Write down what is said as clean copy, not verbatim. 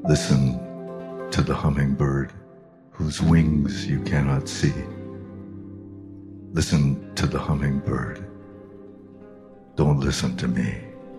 Listen to the hummingbird whose wings you cannot see. Listen to the hummingbird. Don't listen to me.